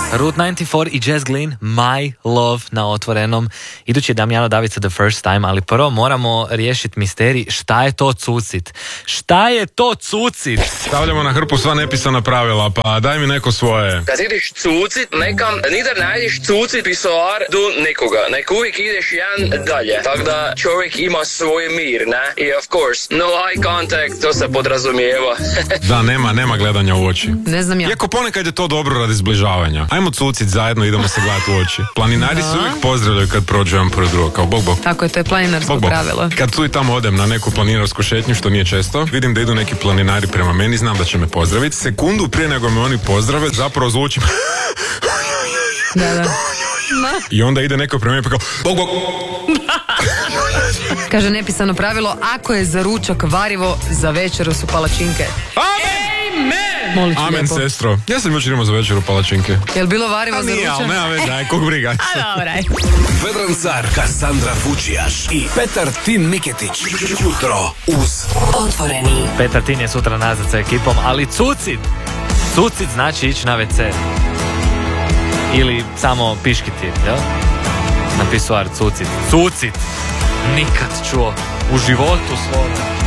Route 94 i Jazz Glynn, My Love na Otvorenom. Idući je Damjano Davica The First Time, ali prvo moramo riješiti misterij šta je to cucit. Šta je to cucit? Stavljamo na hrpu sva nepisana pravila, pa daj mi neko svoje. Kad ideš cucit nekam, nidar najdeš cucit pisoar do nekoga. Nek uvijek ideš jedan dalje. Tako da čovjek ima svoj mir, ne? I of course, no eye contact, to se podrazumijeva. Da, nema gledanja u oči. Ne znam ja. Iako ponekad je to dobro radi zbližavanja. Ajmo cucit zajedno, idemo se gledati u oči. Planinari se uvijek pozdravljaju kad prođu jedan pored drugog, kao bog. Tako je, to je planinarsko pravilo. Kad tu i tamo odem na neku planinarsku šetnju, što nije često, vidim da idu neki planinari prema meni, znam da će me pozdraviti. Sekundu prije nego me oni pozdrave, zapravo zvučim Da. i onda ide neko prema meni pa kao bog. Kaže nepisano pravilo, ako je za ručak varivo, za večeru su palačinke. Molit ću Amen, lijepo. sestro. Ja sam jučer imao za večeru palačinke. Jel bilo varivo za Nije, ručak? ali nema veze, aj, kog briga. Dobraj. Vedran Car, Kassandra Fučijaš i Petar Tin Miketić. Jutro uz Otvoreni. Petar Tin je sutra nazad sa ekipom, ali cucit! Cucit znači ići na WC. Ili samo piškiti, jel? Na pisuar cucit. Cucit! Nikad čuo u životu svome.